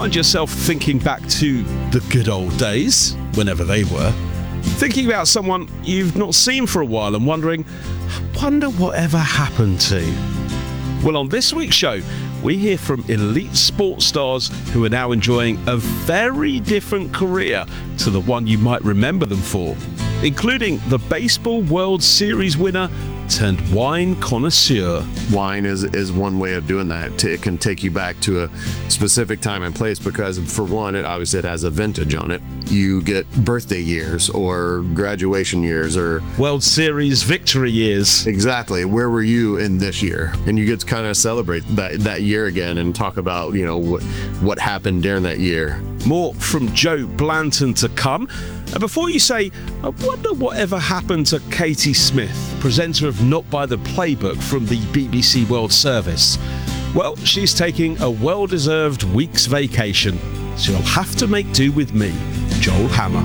find yourself thinking back to the good old days, whenever they were, thinking about someone you've not seen for a while and wondering, I wonder whatever happened to? Well, on this week's show, we hear from elite sports stars who are now enjoying a very different career to the one you might remember them for, including the Baseball World Series winner turned wine connoisseur. Wine is one way of doing that. It can take you back to a specific time and place because, for one, it has a vintage on it. You get birthday years or graduation years or World Series victory years. Exactly. Where were you in this year? And you get to kind of celebrate that year again and talk about, what happened during that year. More from Joe Blanton to come. And before you say, I wonder whatever happened to Katie Smith, presenter of Not by the Playbook from the BBC World Service. Well, she's taking a well-deserved week's vacation, so you'll have to make do with me, Joel Hammer.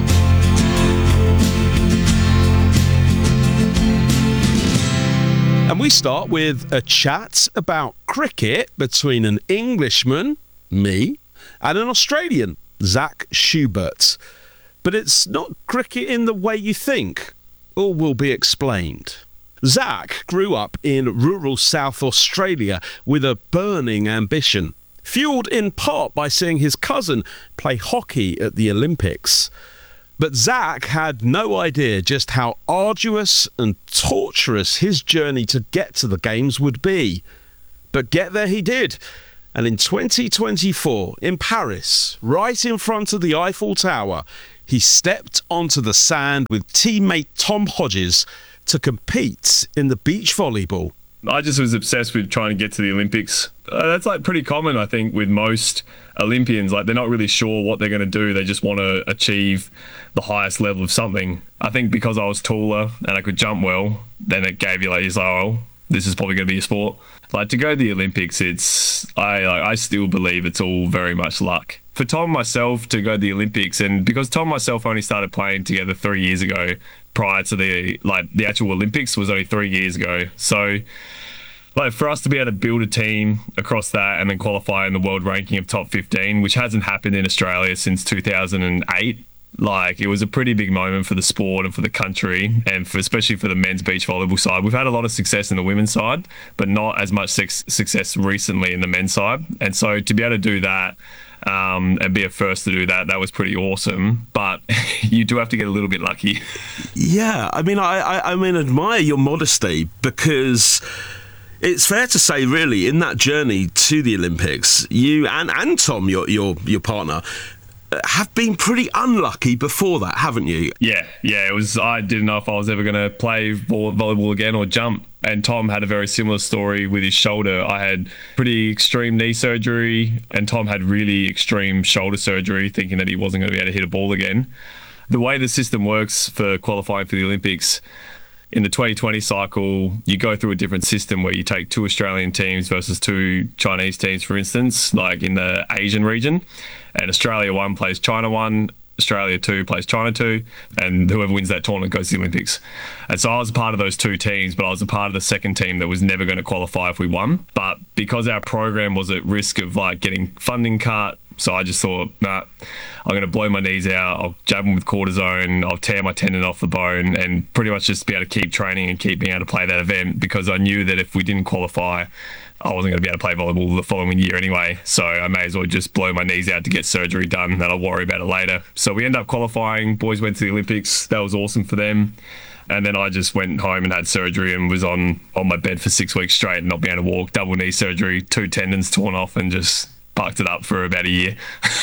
And we start with a chat about cricket between an Englishman, me, and an Australian, Zach Schubert. But it's not cricket in the way you think. All will be explained. Zach grew up in rural South Australia with a burning ambition, fueled in part by seeing his cousin play hockey at the Olympics. But Zach had no idea just how arduous and torturous his journey to get to the games would be. But get there he did. And in 2024, in Paris, right in front of the Eiffel Tower, he stepped onto the sand with teammate Tom Hodges to compete in the beach volleyball. I just was obsessed with trying to get to the Olympics. That's pretty common, I think, with most Olympians. They're not really sure what they're going to do. They just want to achieve the highest level of something. I think because I was taller and I could jump well, then it gave you this is probably going to be a sport. To go to the Olympics, I still believe it's all very much luck. For Tom and myself to go to the Olympics, and because Tom and myself only started playing together 3 years ago, prior to the actual Olympics was only 3 years ago. So for us to be able to build a team across that and then qualify in the world ranking of top 15, which hasn't happened in Australia since 2008, it was a pretty big moment for the sport and for the country, and especially for the men's beach volleyball side. We've had a lot of success in the women's side, but not as much success recently in the men's side. And so to be able to do that, and be a first to do that was pretty awesome. But you do have to get a little bit lucky. Yeah, I admire your modesty, because it's fair to say, really, in that journey to the Olympics, you and Tom, your partner, have been pretty unlucky before that, haven't you? Yeah. It was. I didn't know if I was ever going to play volleyball again or jump. And Tom had a very similar story with his shoulder. I had pretty extreme knee surgery, and Tom had really extreme shoulder surgery, thinking that he wasn't going to be able to hit a ball again. The way the system works for qualifying for the Olympics, in the 2020 cycle, you go through a different system where you take 2 Australian teams versus 2 Chinese teams, for instance, in the Asian region. And Australia 1 plays China 1, Australia 2 plays China 2, and whoever wins that tournament goes to the Olympics. And so I was a part of those 2 teams, but I was a part of the second team that was never going to qualify if we won. But because our program was at risk of getting funding cut, so I just thought, I'm going to blow my knees out, I'll jab them with cortisone, I'll tear my tendon off the bone, and pretty much just be able to keep training and keep being able to play that event, because I knew that if we didn't qualify, I wasn't going to be able to play volleyball the following year anyway. So I may as well just blow my knees out to get surgery done, and I'll worry about it later. So we ended up qualifying. Boys went to the Olympics. That was awesome for them. And then I just went home and had surgery and was on my bed for 6 weeks straight and not being able to walk. Double knee surgery, 2 tendons torn off, and just parked it up for about a year.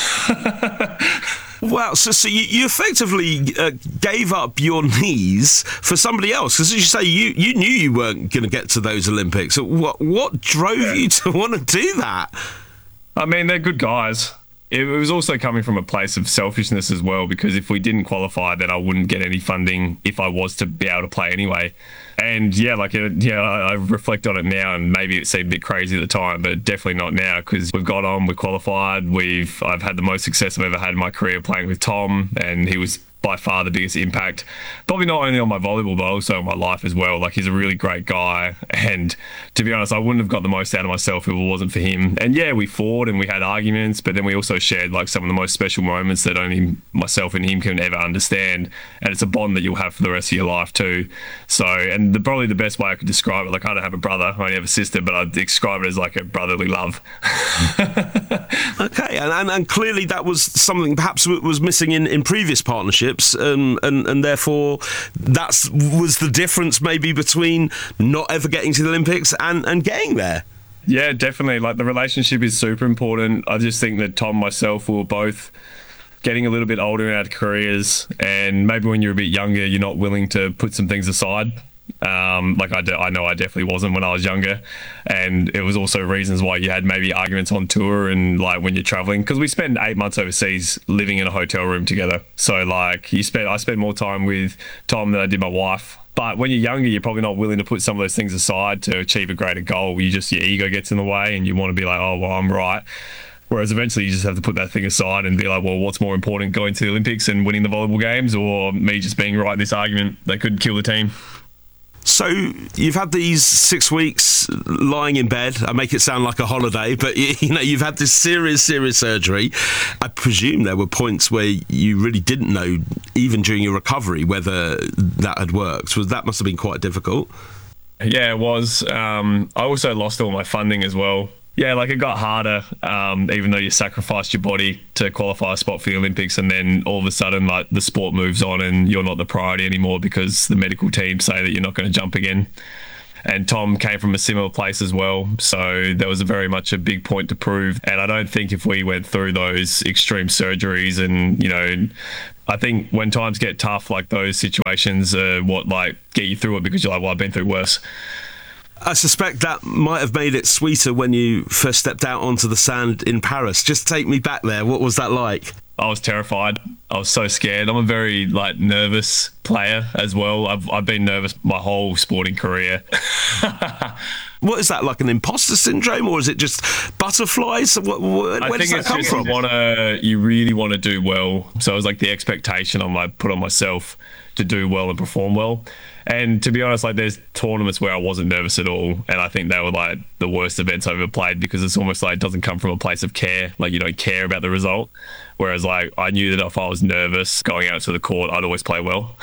Wow, so you effectively gave up your knees for somebody else, because as you say, you knew you weren't going to get to those Olympics. What drove you to want to do that? They're good guys. It was also coming from a place of selfishness as well, because if we didn't qualify, then I wouldn't get any funding if I was to be able to play anyway. And I reflect on it now, and maybe it seemed a bit crazy at the time, but definitely not now, because we've got on, we qualified, I've had the most success I've ever had in my career playing with Tom, and he was by far the biggest impact, probably not only on my volleyball, but also on my life as well. Like, he's a really great guy. And to be honest, I wouldn't have got the most out of myself if it wasn't for him. And yeah, we fought and we had arguments, but then we also shared like some of the most special moments that only myself and him can ever understand. And it's a bond that you'll have for the rest of your life too. So, and probably the best way I could describe it, like, I don't have a brother, I only have a sister, but I'd describe it as like a brotherly love. Okay, and clearly that was something perhaps was missing in previous partnerships, and therefore that was the difference maybe between not ever getting to the Olympics and getting there. Yeah, definitely. Like, the relationship is super important. I just think that Tom and myself were both getting a little bit older in our careers, and maybe when you're a bit younger, you're not willing to put some things aside. Like, I know I definitely wasn't when I was younger, and it was also reasons why you had maybe arguments on tour and like when you're traveling, because we spent 8 months overseas living in a hotel room together. So like, I spent more time with Tom than I did my wife. But when you're younger, you're probably not willing to put some of those things aside to achieve a greater goal. Your ego gets in the way, and you want to be like, oh well, I'm right. Whereas eventually you just have to put that thing aside and be like, well, what's more important, going to the Olympics and winning the volleyball games, or me just being right in this argument that could kill the team? So you've had these 6 weeks lying in bed. I make it sound like a holiday, but you've had this serious surgery. I presume there were points where you really didn't know, even during your recovery, whether that had worked. That must have been quite difficult. Yeah, it was. I also lost all my funding as well. Yeah, like, it got harder, even though you sacrificed your body to qualify a spot for the Olympics, and then all of a sudden, like, the sport moves on and you're not the priority anymore because the medical team say that you're not going to jump again. And Tom came from a similar place as well, so there was very much a big point to prove. And I don't think if we went through those extreme surgeries and, I think when times get tough, like, those situations are what, like, get you through it, because you're like, well, I've been through worse. I suspect that might have made it sweeter when you first stepped out onto the sand in Paris. Just take me back there. What was that like? I was terrified. I was so scared. I'm a very nervous player as well. I've been nervous my whole sporting career. What is that, like an imposter syndrome, or is it just butterflies? Where does that come from? You really want to do well. So it was like the expectation I put on myself to do well and perform well. And to be honest, like, there's tournaments where I wasn't nervous at all, and I think they were like the worst events I've ever played, because it's almost like it doesn't come from a place of care. Like, you don't care about the result. Whereas, like, I knew that if I was nervous going out to the court, I'd always play well.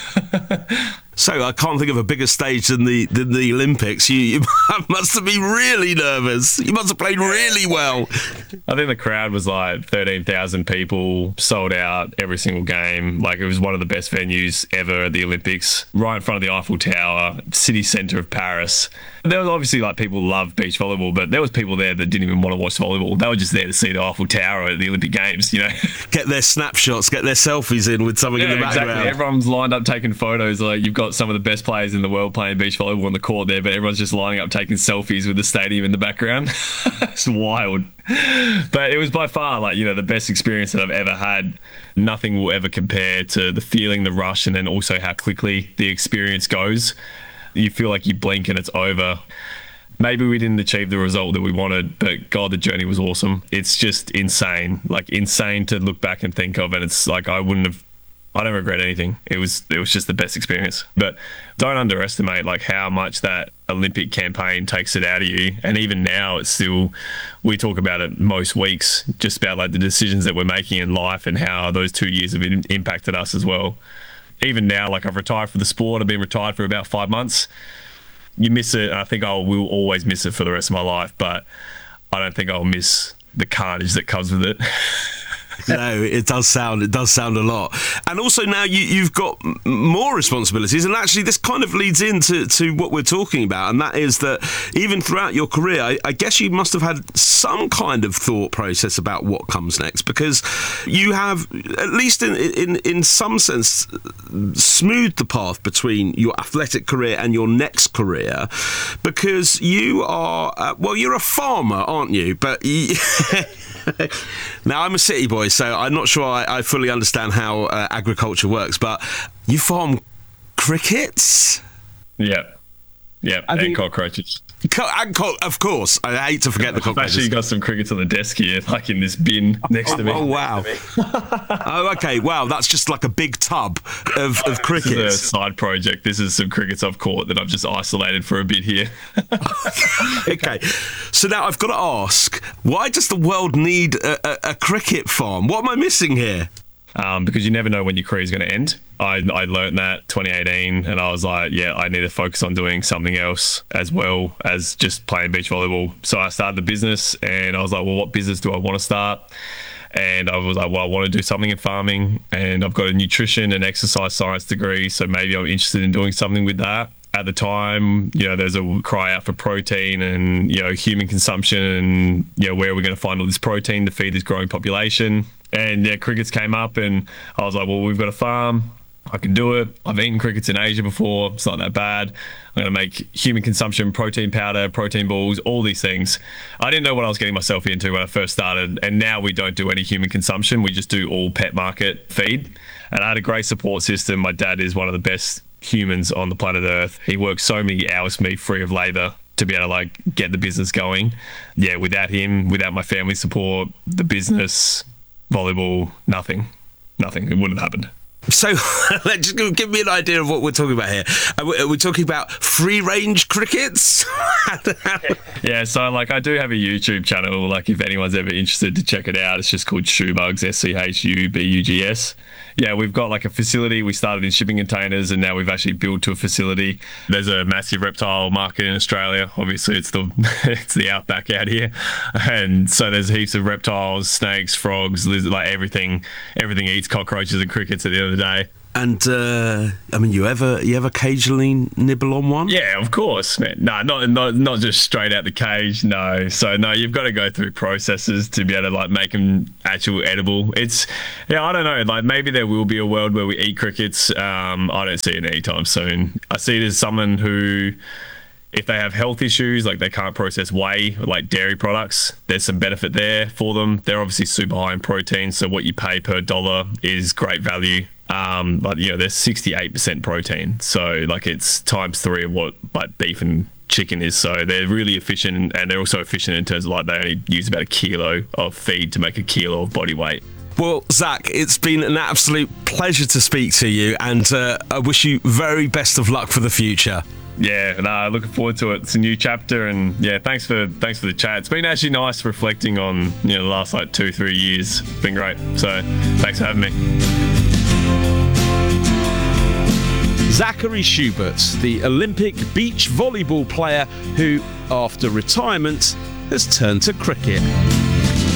So I can't think of a bigger stage than the Olympics. You must have been really nervous. You must have played really well. I think the crowd was like 13,000 people, sold out every single game. Like, it was one of the best venues ever at the Olympics, right in front of the Eiffel Tower, city centre of Paris. There was obviously, like, people love beach volleyball, but there was people there that didn't even want to watch volleyball. They were just there to see the Eiffel Tower at the Olympic Games, Get their snapshots, get their selfies in with something in the background. Exactly. Everyone's lined up taking photos. Like, you've got some of the best players in the world playing beach volleyball on the court there, but everyone's just lining up taking selfies with the stadium in the background. It's wild. But it was by far, like, the best experience that I've ever had. Nothing will ever compare to the feeling, the rush, and then also how quickly the experience goes. You feel like you blink and it's over. Maybe we didn't achieve the result that we wanted, but God, the journey was awesome. It's just insane, like, insane to look back and think of. And it's like, I don't regret anything. It was just the best experience. But don't underestimate, like, how much that Olympic campaign takes it out of you. And even now, it's still, we talk about it most weeks, just about, like, the decisions that we're making in life and how those 2 years have impacted us as well. Even now, like, I've retired from the sport. I've been retired for about 5 months. You miss it, and I think I will always miss it for the rest of my life, but I don't think I'll miss the carnage that comes with it. No, it does sound a lot. And also now you've got more responsibilities, and actually this kind of leads into what we're talking about, and that is that even throughout your career, I guess you must have had some kind of thought process about what comes next, because you have, at least in some sense, smoothed the path between your athletic career and your next career, because you are, you're a farmer, aren't you? But now, I'm a city boy, so I'm not sure I fully understand how agriculture works, but you farm crickets? Yeah. Yeah, I and think- cockroaches. Of course, I hate to forget the I've actually cockroaches. got some crickets on the desk here, like in this bin next to me. Oh wow! Oh okay, wow, that's just like a big tub of This is a crickets. side project. This is some crickets I've caught that I've just isolated for a bit here. Okay, so now I've got to ask, why does the world need a cricket farm? What am I missing here? Because you never know when your career is going to end. I learned that 2018, and I was like, yeah, I need to focus on doing something else as well as just playing beach volleyball. So I started the business, and I was like, well, what business do I want to start? And I was like, well, I want to do something in farming, and I've got a nutrition and exercise science degree, so maybe I'm interested in doing something with that. At the time, there's a cry out for protein and, human consumption and, where are we going to find all this protein to feed this growing population? And crickets came up, and I was like, well, we've got a farm. I can do it. I've eaten crickets in Asia before. It's not that bad. I'm going to make human consumption, protein powder, protein balls, all these things. I didn't know what I was getting myself into when I first started. And now we don't do any human consumption. We just do all pet market feed. And I had a great support system. My dad is one of the best humans on the planet Earth. He works so many hours for me free of labor to be able to get the business going. Yeah, without him, without my family support, the business, volleyball, nothing. It wouldn't have happened. So, just give me an idea of what we're talking about here. Are we talking about free-range crickets? Yeah, so I do have a YouTube channel. If anyone's ever interested to check it out, it's just called Schubugs, SCHUBUGS. Yeah, we've got a facility. We started in shipping containers, and now we've actually built to a facility. There's a massive reptile market in Australia. Obviously, it's the outback out here, and so there's heaps of reptiles, snakes, frogs, lizards, everything. Everything eats cockroaches and crickets at the end of the day. And you ever occasionally nibble on one? Yeah, of course, man. No, not just straight out the cage. No, so no, you've got to go through processes to be able to make them actual edible. It's I don't know. Maybe there will be a world where we eat crickets. I don't see it anytime soon. I see it as someone who, if they have health issues, they can't process whey, dairy products, there's some benefit there for them. They're obviously super high in protein, so what you pay per dollar is great value. There's 68% protein, so it's times 3 of what beef and chicken is. So they're really efficient, and they're also efficient in terms of they only use about 1 kilo of feed to make 1 kilo of body weight. Well, Zach, it's been an absolute pleasure to speak to you, and I wish you very best of luck for the future. Yeah, looking forward to it. It's a new chapter, and yeah, thanks for the chat. It's been actually nice reflecting on the last 2-3 years. It's been great. So thanks for having me. Zachary Schubert, the Olympic beach volleyball player who, after retirement, has turned to cricket.